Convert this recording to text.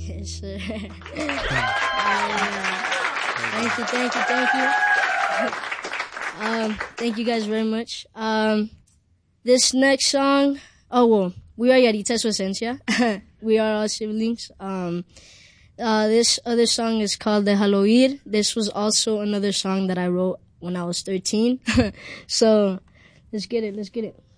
Yes, sir. Thank you. Thank you guys very much. This next song, we are Yarita su esencia. We are all siblings. This other song is called Déjalo Ir. This was also another song that I wrote when I was 13. So, let's get it.